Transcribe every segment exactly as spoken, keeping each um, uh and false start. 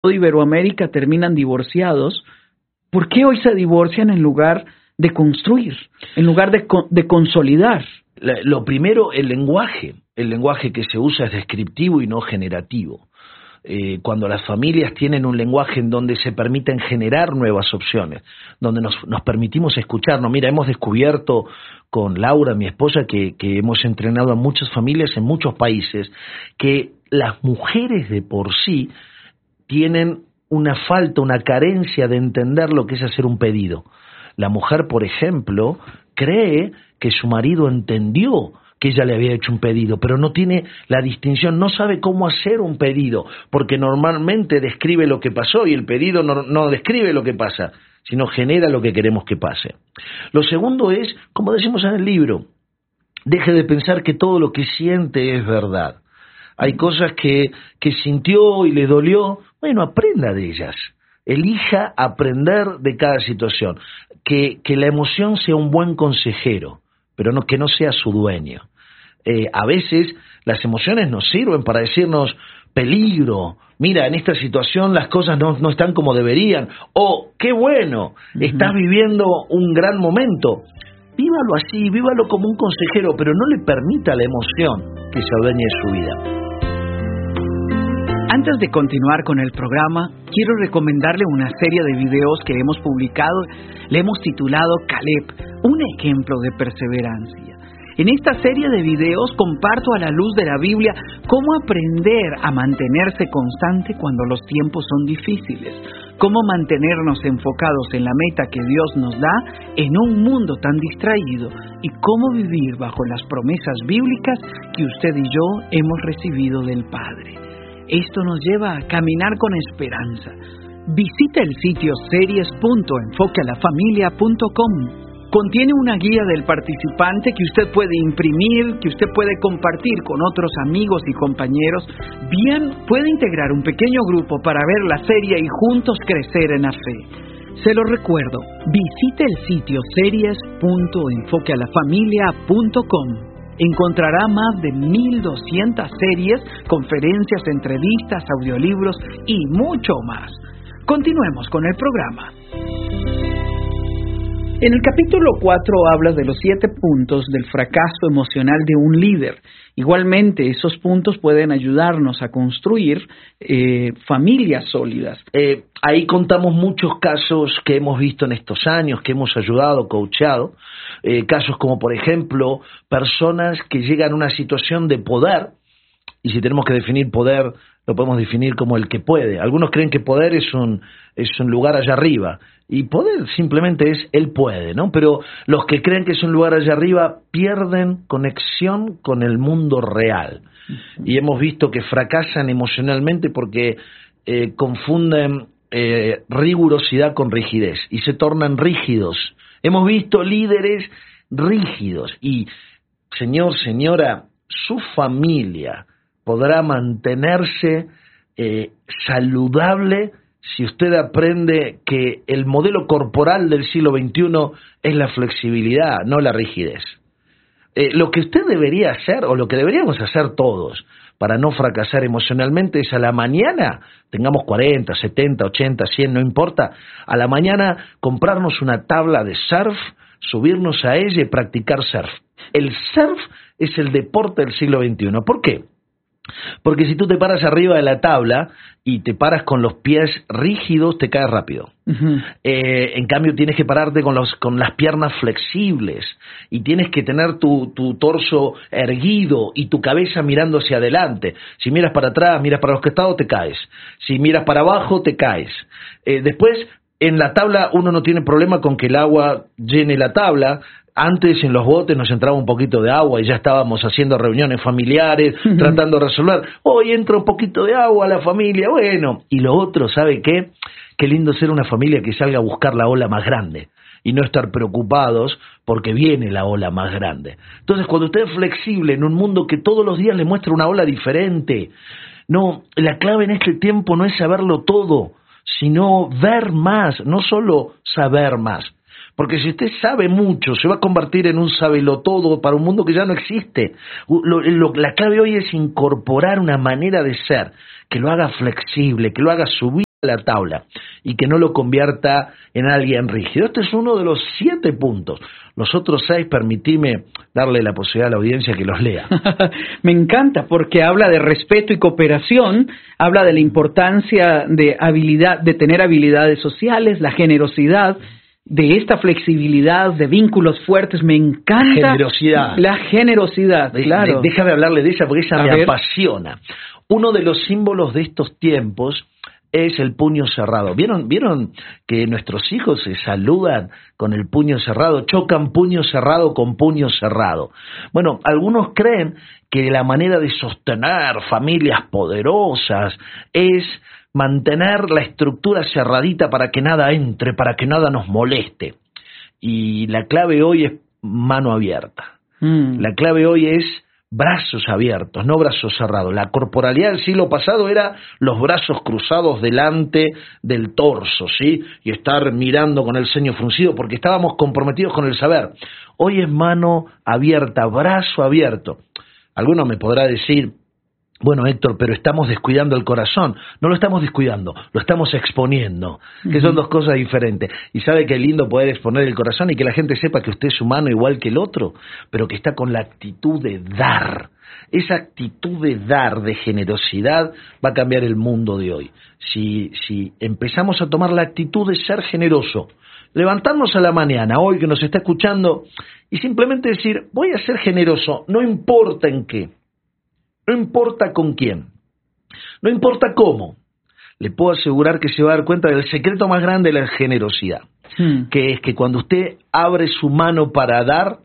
Iberoamérica terminan divorciados. ¿Por qué hoy se divorcian en lugar de construir, en lugar de, de consolidar? Lo primero, el lenguaje. El lenguaje que se usa es descriptivo y no generativo. Eh, cuando las familias tienen un lenguaje en donde se permiten generar nuevas opciones, donde nos, nos permitimos escucharnos. Mira, hemos descubierto con Laura, mi esposa, que, que hemos entrenado a muchas familias en muchos países, que las mujeres de por sí tienen una falta, una carencia de entender lo que es hacer un pedido. La mujer, por ejemplo, cree que su marido entendió que ella le había hecho un pedido, pero no tiene la distinción, no sabe cómo hacer un pedido, porque normalmente describe lo que pasó y el pedido no, no describe lo que pasa, sino genera lo que queremos que pase. Lo segundo es, como decimos en el libro, deje de pensar que todo lo que siente es verdad. Hay cosas que, que sintió y le dolió, bueno, aprenda de ellas. Elija aprender de cada situación. Que, que la emoción sea un buen consejero, pero no, que no sea su dueño. Eh, a veces las emociones nos sirven para decirnos peligro, mira, en esta situación las cosas no, no están como deberían, o qué bueno, uh-huh. estás viviendo un gran momento. Vívalo así, vívalo como un consejero, pero no le permita a la emoción que se adueñe de su vida. Antes de continuar con el programa, quiero recomendarle una serie de videos que hemos publicado. Le hemos titulado Caleb, un ejemplo de perseverancia. En esta serie de videos comparto a la luz de la Biblia cómo aprender a mantenerse constante cuando los tiempos son difíciles, cómo mantenernos enfocados en la meta que Dios nos da en un mundo tan distraído y cómo vivir bajo las promesas bíblicas que usted y yo hemos recibido del Padre. Esto nos lleva a caminar con esperanza. Visita el sitio series punto enfoque a la familia punto com. Contiene una guía del participante que usted puede imprimir, que usted puede compartir con otros amigos y compañeros. Bien, puede integrar un pequeño grupo para ver la serie y juntos crecer en la fe. Se lo recuerdo, visite el sitio series punto enfoque a la familia punto com. Encontrará más de mil doscientas series, conferencias, entrevistas, audiolibros y mucho más. Continuemos con el programa. En el capítulo cuatro hablas de los siete puntos del fracaso emocional de un líder. Igualmente, esos puntos pueden ayudarnos a construir eh, familias sólidas. Eh, ahí contamos muchos casos que hemos visto en estos años, que hemos ayudado, coachado. Eh, casos como, por ejemplo, personas que llegan a una situación de poder, y si tenemos que definir poder, lo podemos definir como el que puede. Algunos creen que poder es un, es un lugar allá arriba, y poder simplemente es él puede, ¿no? Pero los que creen que es un lugar allá arriba pierden conexión con el mundo real. Y hemos visto que fracasan emocionalmente porque eh, confunden eh, rigurosidad con rigidez y se tornan rígidos. Hemos visto líderes rígidos y, señor, señora, su familia podrá mantenerse eh, saludable si usted aprende que el modelo corporal del siglo veintiuno es la flexibilidad, no la rigidez. Eh, lo que usted debería hacer, o lo que deberíamos hacer todos, para no fracasar emocionalmente, es a la mañana, tengamos cuarenta, setenta, ochenta, cien, no importa, a la mañana comprarnos una tabla de surf, subirnos a ella y practicar surf. El surf es el deporte del siglo veintiuno. ¿Por qué? Porque si tú te paras arriba de la tabla y te paras con los pies rígidos, te caes rápido. Uh-huh. Eh, en cambio, tienes que pararte con, los, con las piernas flexibles y tienes que tener tu, tu torso erguido y tu cabeza mirando hacia adelante. Si miras para atrás, miras para los costados, te caes. Si miras para abajo, te caes. Eh, después, en la tabla uno no tiene problema con que el agua llene la tabla. Antes en los botes nos entraba un poquito de agua y ya estábamos haciendo reuniones familiares, uh-huh. tratando de resolver. Hoy entra un poquito de agua a la familia, bueno. Y lo otro, ¿sabe qué? Qué lindo ser una familia que salga a buscar la ola más grande y no estar preocupados porque viene la ola más grande. Entonces, cuando usted es flexible en un mundo que todos los días le muestra una ola diferente, no, la clave en este tiempo no es saberlo todo, sino ver más, no solo saber más. Porque si usted sabe mucho, se va a convertir en un sabelotodo para un mundo que ya no existe. Lo, lo, la clave hoy es incorporar una manera de ser que lo haga flexible, que lo haga subir la tabla y que no lo convierta en alguien rígido. Este es uno de los siete puntos. Los otros seis, permitime darle la posibilidad a la audiencia que los lea. Me encanta porque habla de respeto y cooperación, habla de la importancia de habilidad, de tener habilidades sociales, la generosidad, de esta flexibilidad, de vínculos fuertes. Me encanta. Generosidad. La generosidad, de, claro. De, déjame hablarle de ella porque ella a me ver. apasiona. Uno de los símbolos de estos tiempos es el puño cerrado. ¿Vieron, ¿Vieron que nuestros hijos se saludan con el puño cerrado? Chocan puño cerrado con puño cerrado. Bueno, algunos creen que la manera de sostener familias poderosas es mantener la estructura cerradita para que nada entre, para que nada nos moleste. Y la clave hoy es mano abierta. Mm. La clave hoy es brazos abiertos, no brazos cerrados. La corporalidad del siglo pasado era los brazos cruzados delante del torso, ¿sí? Y estar mirando con el ceño fruncido porque estábamos comprometidos con el saber. Hoy es mano abierta, brazo abierto. Alguno me podrá decir, bueno, Héctor, pero estamos descuidando el corazón. No lo estamos descuidando, lo estamos exponiendo, que son dos cosas diferentes. Y sabe que es lindo poder exponer el corazón y que la gente sepa que usted es humano igual que el otro, pero que está con la actitud de dar. Esa actitud de dar, de generosidad, va a cambiar el mundo de hoy. Si, si empezamos a tomar la actitud de ser generoso, levantarnos a la mañana, hoy que nos está escuchando, y simplemente decir, voy a ser generoso, no importa en qué. No importa con quién, no importa cómo, le puedo asegurar que se va a dar cuenta del secreto más grande de la generosidad, hmm. que es que cuando usted abre su mano para dar,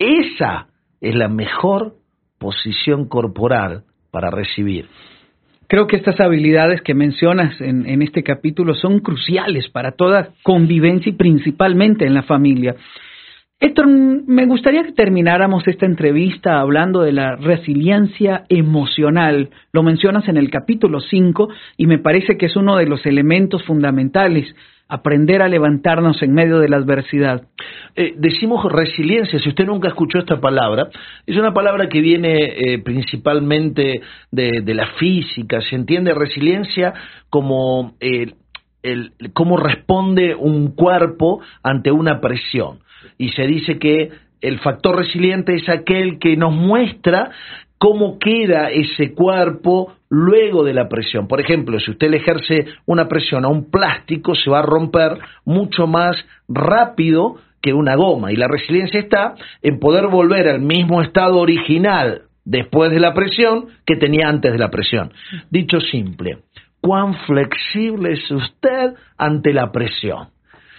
esa es la mejor posición corporal para recibir. Creo que estas habilidades que mencionas en, en este capítulo son cruciales para toda convivencia y principalmente en la familia. Héctor, me gustaría que termináramos esta entrevista hablando de la resiliencia emocional. Lo mencionas en el capítulo cinco y me parece que es uno de los elementos fundamentales, aprender a levantarnos en medio de la adversidad. Eh, decimos resiliencia, si usted nunca escuchó esta palabra, es una palabra que viene eh, principalmente de, de la física. Se entiende resiliencia como eh, el, cómo responde un cuerpo ante una presión. Y se dice que el factor resiliente es aquel que nos muestra cómo queda ese cuerpo luego de la presión. Por ejemplo, si usted le ejerce una presión a un plástico, se va a romper mucho más rápido que una goma. Y la resiliencia está en poder volver al mismo estado original después de la presión que tenía antes de la presión. Dicho simple, ¿cuán flexible es usted ante la presión?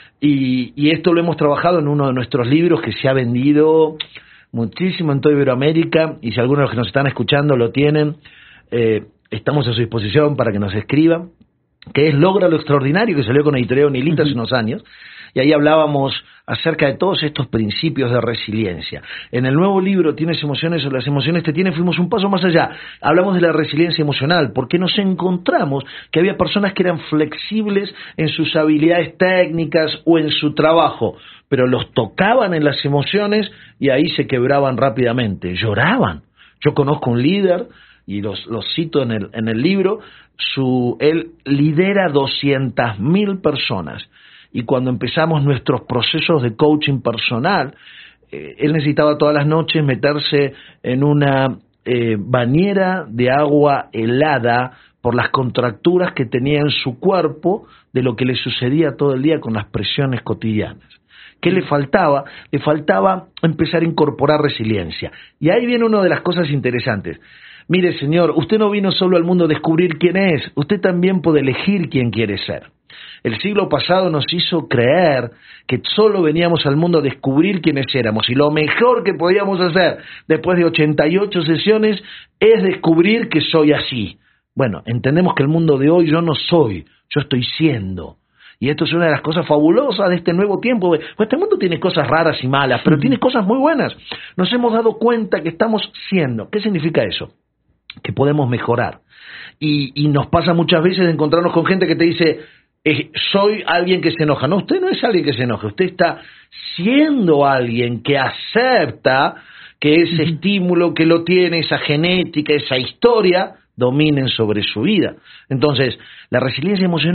Y, y esto lo hemos trabajado en uno de nuestros libros que se ha vendido muchísimo en toda Iberoamérica, y si algunos de los que nos están escuchando lo tienen, eh, estamos a su disposición para que nos escriban, que es Logra lo Extraordinario, que salió con Editorial Unilita hace unos años, y ahí hablábamos acerca de todos estos principios de resiliencia. En el nuevo libro, Tienes emociones o las emociones te tienen, fuimos un paso más allá. Hablamos de la resiliencia emocional, porque nos encontramos que había personas que eran flexibles en sus habilidades técnicas o en su trabajo, pero los tocaban en las emociones y ahí se quebraban rápidamente, lloraban. Yo conozco un líder, y los, los cito en el, en el libro, su, él lidera doscientas mil personas. Y cuando empezamos nuestros procesos de coaching personal, eh, él necesitaba todas las noches meterse en una eh, bañera de agua helada por las contracturas que tenía en su cuerpo de lo que le sucedía todo el día con las presiones cotidianas. ¿Qué le faltaba? Le faltaba empezar a incorporar resiliencia. Y ahí viene una de las cosas interesantes. Mire, señor, usted no vino solo al mundo a descubrir quién es, usted también puede elegir quién quiere ser. El siglo pasado nos hizo creer que solo veníamos al mundo a descubrir quiénes éramos, y lo mejor que podíamos hacer después de ochenta y ocho sesiones es descubrir que soy así. Bueno, entendemos que el mundo de hoy yo no soy, yo estoy siendo. Y esto es una de las cosas fabulosas de este nuevo tiempo. Pues este mundo tiene cosas raras y malas, pero tiene cosas muy buenas. Nos hemos dado cuenta que estamos siendo. ¿Qué significa eso? Que podemos mejorar. Y, y nos pasa muchas veces de encontrarnos con gente que te dice, eh, soy alguien que se enoja. No, usted no es alguien que se enoja, usted está siendo alguien que acepta que ese uh-huh. estímulo que lo tiene, esa genética, esa historia, dominen sobre su vida. Entonces, la resiliencia emocional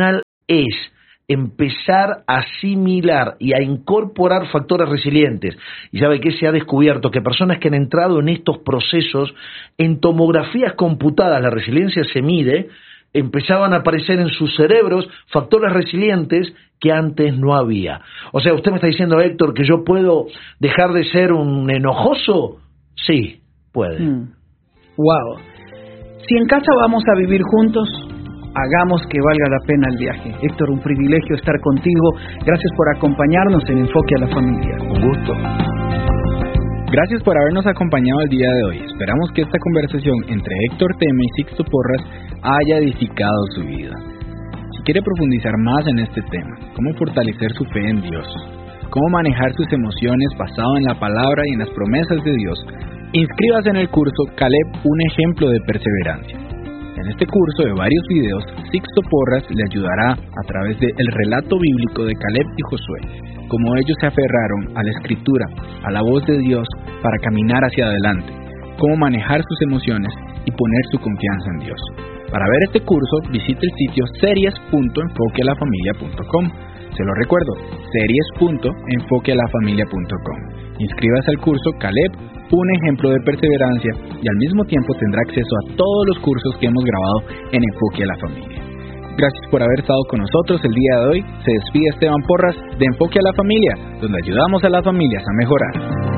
es empezar a asimilar y a incorporar factores resilientes. Y sabe que se ha descubierto que personas que han entrado en estos procesos, en tomografías computadas, la resiliencia se mide, empezaban a aparecer en sus cerebros factores resilientes que antes no había. O sea, usted me está diciendo, Héctor, que yo puedo dejar de ser un enojoso. Sí, puede. Mm. Wow. Si en casa vamos a vivir juntos, hagamos que valga la pena el viaje. Héctor, un privilegio estar contigo. Gracias por acompañarnos en Enfoque a la Familia. Un gusto. Gracias por habernos acompañado el día de hoy. Esperamos que esta conversación entre Héctor Teme y Sixto Porras haya edificado su vida. Si quiere profundizar más en este tema, cómo fortalecer su fe en Dios, cómo manejar sus emociones basado en la palabra y en las promesas de Dios, inscríbase en el curso Caleb, un ejemplo de perseverancia. En este curso de varios videos, Sixto Porras le ayudará a través del relato bíblico de Caleb y Josué, cómo ellos se aferraron a la Escritura, a la voz de Dios para caminar hacia adelante, cómo manejar sus emociones y poner su confianza en Dios. Para ver este curso, visite el sitio series punto enfoque a la familia punto com. Se lo recuerdo, series punto enfoque a la familia punto com. Inscríbase al curso Caleb, un ejemplo de perseverancia, y al mismo tiempo tendrá acceso a todos los cursos que hemos grabado en Enfoque a la Familia. Gracias por haber estado con nosotros el día de hoy. Se despide Esteban Porras de Enfoque a la Familia, donde ayudamos a las familias a mejorar.